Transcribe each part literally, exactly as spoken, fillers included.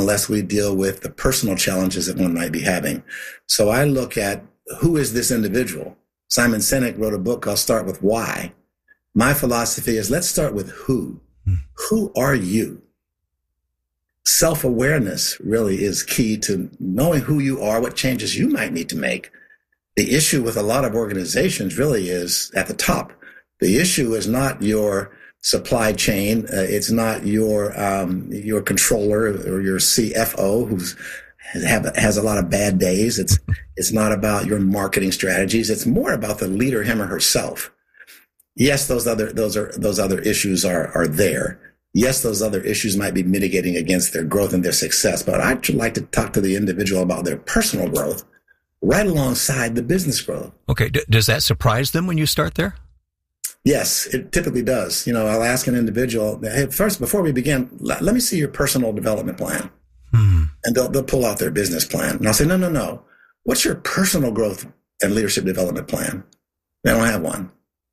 unless we deal with the personal challenges that one might be having. So I look at, who is this individual? Simon Sinek wrote a book called Start With Why. My philosophy is, let's start with who. Hmm. Who are you? Self-awareness really is key to knowing who you are, what changes you might need to make. The issue with a lot of organizations really is at the top. The issue is not your supply chain. Uh, it's not your um, your controller or your C F O who's have, has a lot of bad days. It's it's not about your marketing strategies. It's more about the leader, him or herself. Yes, those other those are those other issues are are there. Yes, those other issues might be mitigating against their growth and their success. But I'd like to talk to the individual about their personal growth right alongside the business growth. Okay. D- does that surprise them when you start there? Yes, it typically does. You know, I'll ask an individual, hey, first, before we begin, let, let me see your personal development plan. Hmm. And they'll, they'll pull out their business plan. And I'll say, no, no, no. What's your personal growth and leadership development plan? They don't have one.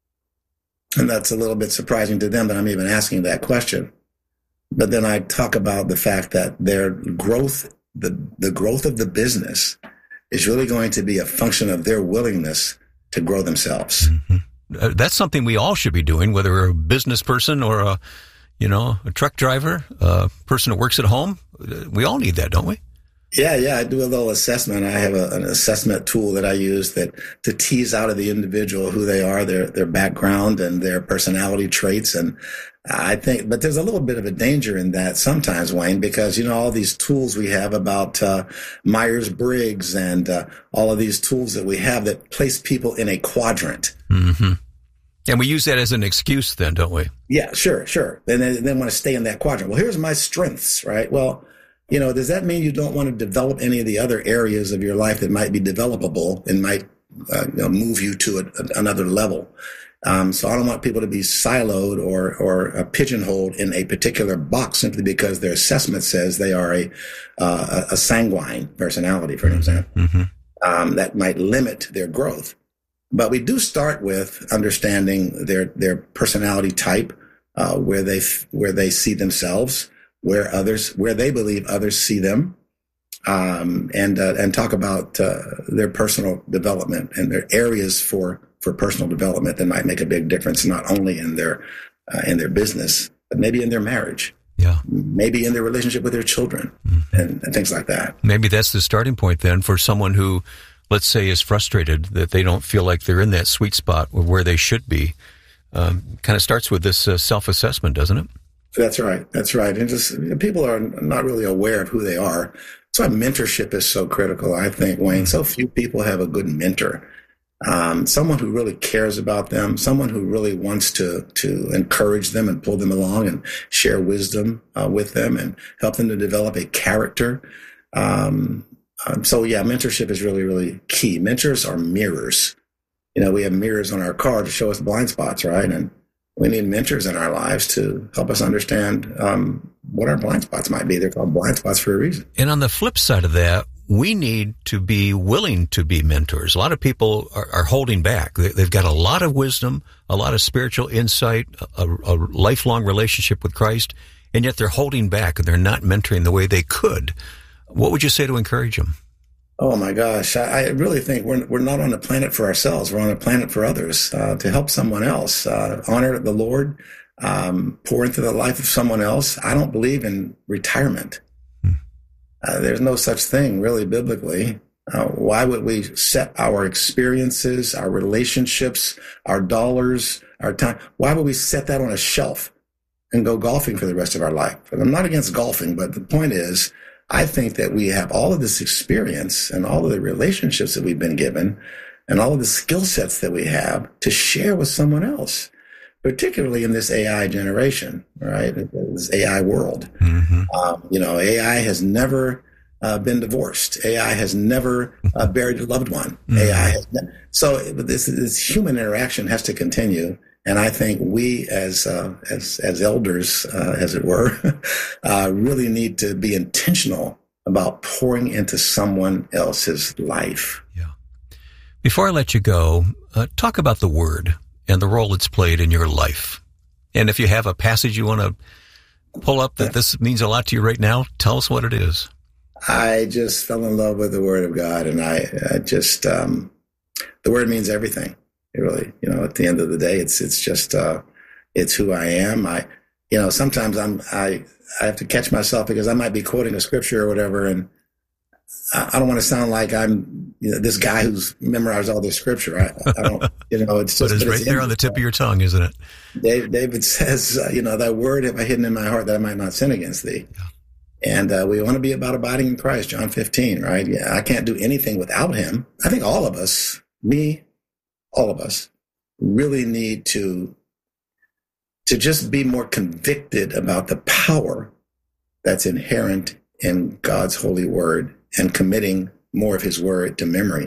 And that's a little bit surprising to them that I'm even asking that question. But then I talk about the fact that their growth, the, the growth of the business is really going to be a function of their willingness to grow themselves. Mm-hmm. Uh, that's something we all should be doing, whether we're a business person or a, you know, a truck driver, a person who works at home. We all need that, don't we? Yeah, yeah. I do a little assessment. I have a, an assessment tool that I use that to tease out of the individual who they are, their their background and their personality traits. And I think, but there's a little bit of a danger in that sometimes, Wayne, because, you know, all these tools we have about uh, Myers-Briggs and uh, all of these tools that we have that place people in a quadrant. Mm-hmm. And we use that as an excuse then, don't we? Yeah, sure, sure. And then they want to stay in that quadrant. Well, here's my strengths, right? Well, you know, does that mean you don't want to develop any of the other areas of your life that might be developable and might uh, you know, move you to a, a, another level? Um, so I don't want people to be siloed or or uh, pigeonholed in a particular box simply because their assessment says they are a uh, a sanguine personality, for example. Mm-hmm. Um, that might limit their growth. But we do start with understanding their their personality type, uh, where they where they see themselves, where others where they believe others see them, um, and uh, and talk about uh, their personal development and their areas for. for personal development that might make a big difference, not only in their uh, in their business, but maybe in their marriage, yeah, maybe in their relationship with their children, mm-hmm. and, and things like that. Maybe that's the starting point then for someone who, let's say, is frustrated that they don't feel like they're in that sweet spot where they should be. Um, kind of starts with this uh, self-assessment, doesn't it? That's right. That's right. And just people are not really aware of who they are. That's why mentorship is so critical, I think, Wayne. So few people have a good mentor. Um, someone who really cares about them, someone who really wants to to encourage them and pull them along and share wisdom uh, with them and help them to develop a character. Um, um, so, yeah, mentorship is really, really key. Mentors are mirrors. You know, we have mirrors on our car to show us blind spots, right? And we need mentors in our lives to help us understand um, what our blind spots might be. They're called blind spots for a reason. And on the flip side of that, we need to be willing to be mentors. A lot of people are, are holding back. They, they've got a lot of wisdom, a lot of spiritual insight, a, a lifelong relationship with Christ, and yet they're holding back and they're not mentoring the way they could. What would you say to encourage them? Oh my gosh, I, I really think we're we're not on the planet for ourselves. We're on the planet for others, uh, to help someone else, uh, honor the Lord, um, pour into the life of someone else. I don't believe in retirement. Uh, there's no such thing, really, biblically. Uh, why would we set our experiences, our relationships, our dollars, our time? Why would we set that on a shelf and go golfing for the rest of our life? And I'm not against golfing, but the point is, I think that we have all of this experience and all of the relationships that we've been given and all of the skill sets that we have to share with someone else, particularly in this A I generation, right? This A I world. Mm-hmm. Um, you know, A I has never uh, been divorced. A I has never uh, buried a loved one. Mm-hmm. A I has ne- so this, this human interaction has to continue. And I think we as uh, as as elders, uh, as it were, uh, really need to be intentional about pouring into someone else's life. Yeah. Before I let you go, uh, talk about the Word and the role it's played in your life. And if you have a passage you want to pull up that this means a lot to you right now? Tell us what it is. I just fell in love with the Word of God, and I, I just um, the Word means everything. It really, you know, at the end of the day, it's it's just uh, it's who I am. I, you know, sometimes I'm I I have to catch myself because I might be quoting a scripture or whatever, and I, I don't want to sound like I'm you know, this guy who's memorized all this scripture. I, I don't, you know, it's just but it's right there on the tip of your tongue, isn't it? David, David says, uh, you know, thy word have I hidden in my heart that I might not sin against thee. Yeah. And uh, we want to be about abiding in Christ, John fifteen, right? Yeah, I can't do anything without him. I think all of us, me, all of us, really need to, to just be more convicted about the power that's inherent in God's holy word and committing more of his word to memory.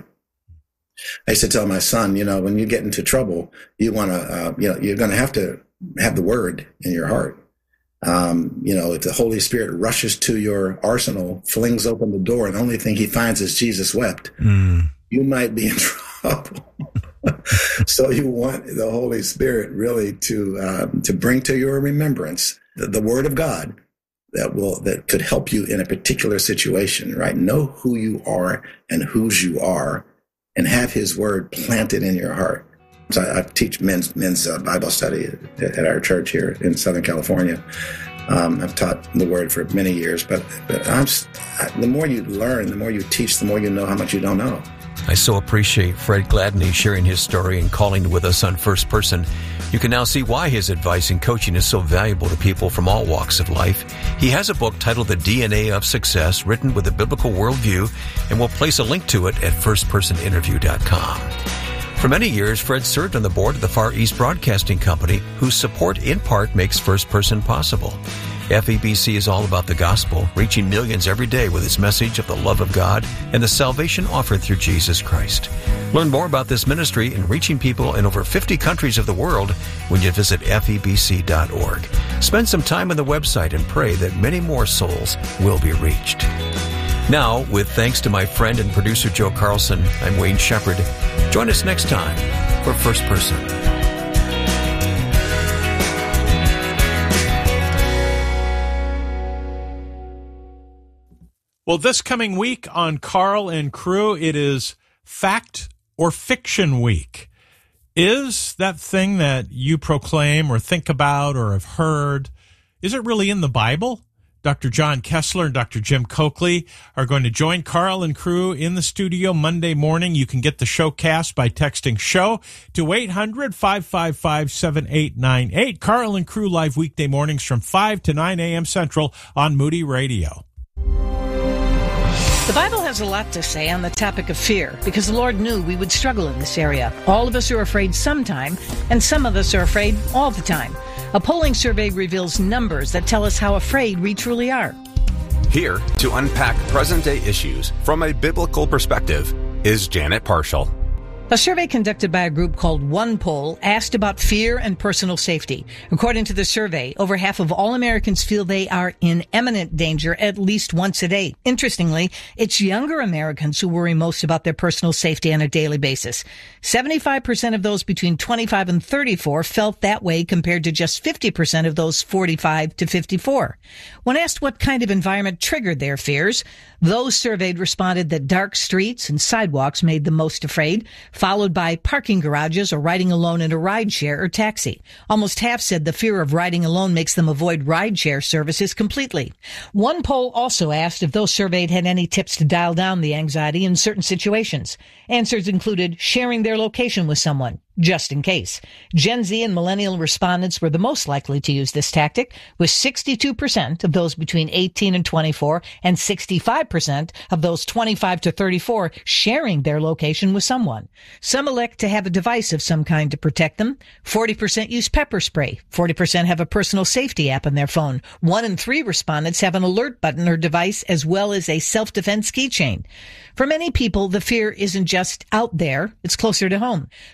I used to tell my son, you know, when you get into trouble, you want to, uh, you know, you're going to have to have the word in your heart. Um, you know, if the Holy Spirit rushes to your arsenal, flings open the door, and the only thing he finds is Jesus wept, mm. you might be in trouble. So you want the Holy Spirit really to um, to bring to your remembrance the, the Word of God that will that could help you in a particular situation. Right? Know who you are and whose you are, and have His Word planted in your heart. So I, I teach men's men's uh, Bible study at, at our church here in Southern California. Um, I've taught the Word for many years, but but I'm I, the more you learn, the more you teach, the more you know how much you don't know. I so appreciate Fred Gladney sharing his story and calling with us on First Person. You can now see why his advice and coaching is so valuable to people from all walks of life. He has a book titled The D N A of Success, written with a biblical worldview, and we'll place a link to it at first person interview dot com. For many years, Fred served on the board of the Far East Broadcasting Company, whose support in part makes First Person possible. F E B C is all about the gospel, reaching millions every day with its message of the love of God and the salvation offered through Jesus Christ. Learn more about this ministry and reaching people in over fifty countries of the world when you visit F E B C dot org. Spend some time on the website and pray that many more souls will be reached. Now, with thanks to my friend and producer Joe Carlson, I'm Wayne Shepherd. Join us next time for First Person. Well, this coming week on Carl and Crew, it is Fact or Fiction Week. Is that thing that you proclaim or think about or have heard, is it really in the Bible? Doctor John Kessler and Doctor Jim Coakley are going to join Carl and Crew in the studio Monday morning. You can get the showcast by texting SHOW to eight hundred, five five five, seven eight nine eight. Carl and Crew live weekday mornings from five to nine a.m. Central on Moody Radio. The Bible has a lot to say on the topic of fear because the Lord knew we would struggle in this area. All of us are afraid sometime, and some of us are afraid all the time. A polling survey reveals numbers that tell us how afraid we truly are. Here to unpack present-day issues from a biblical perspective is Janet Parshall. A survey conducted by a group called OnePoll asked about fear and personal safety. According to the survey, over half of all Americans feel they are in imminent danger at least once a day. Interestingly, it's younger Americans who worry most about their personal safety on a daily basis. seventy-five percent of those between twenty-five and thirty-four felt that way compared to just fifty percent of those forty-five to fifty-four. When asked what kind of environment triggered their fears, those surveyed responded that dark streets and sidewalks made them most afraid, followed by parking garages or riding alone in a rideshare or taxi. Almost half said the fear of riding alone makes them avoid rideshare services completely. One poll also asked if those surveyed had any tips to dial down the anxiety in certain situations. Answers included sharing their location with someone, just in case. Gen Z and millennial respondents were the most likely to use this tactic, with sixty-two percent of those between eighteen and twenty-four and sixty-five percent of those twenty-five to thirty-four sharing their location with someone. Some elect to have a device of some kind to protect them. forty percent use pepper spray. forty percent have a personal safety app on their phone. One in three respondents have an alert button or device as well as a self-defense keychain. For many people, the fear isn't just out there, it's closer to home. forty-two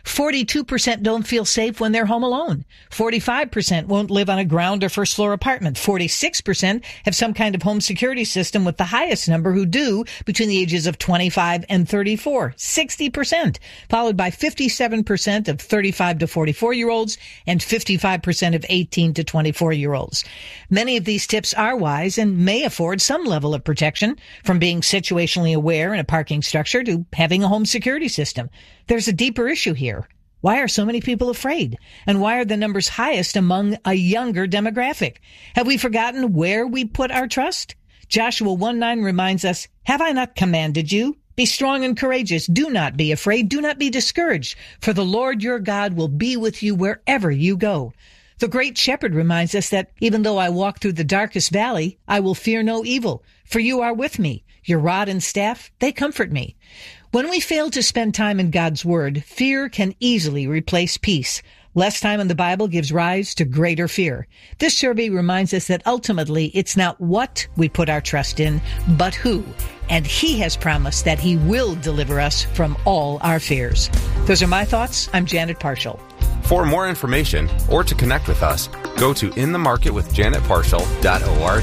fifty-two percent don't feel safe when they're home alone. forty-five percent won't live on a ground or first floor apartment. forty-six percent have some kind of home security system, with the highest number who do between the ages of twenty-five and thirty-four. sixty percent, followed by fifty-seven percent of thirty-five to forty-four year olds and fifty-five percent of eighteen to twenty-four year olds. Many of these tips are wise and may afford some level of protection, from being situationally aware in a parking structure to having a home security system. There's a deeper issue here. Why are so many people afraid? And why are the numbers highest among a younger demographic? Have we forgotten where we put our trust? Joshua one nine reminds us, "Have I not commanded you? Be strong and courageous. Do not be afraid. Do not be discouraged, for the Lord your God will be with you wherever you go." The great shepherd reminds us that even though I walk through the darkest valley, I will fear no evil, for you are with me. Your rod and staff, they comfort me. When we fail to spend time in God's Word, fear can easily replace peace. Less time in the Bible gives rise to greater fear. This survey reminds us that ultimately it's not what we put our trust in, but who. And He has promised that He will deliver us from all our fears. Those are my thoughts. I'm Janet Parshall. For more information or to connect with us, go to in the market with janet parshall dot org.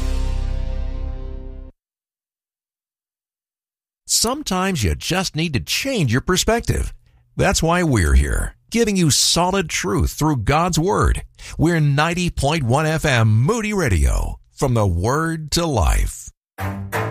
Sometimes you just need to change your perspective. That's why we're here, giving you solid truth through God's Word. We're ninety point one F M Moody Radio, from the Word to Life.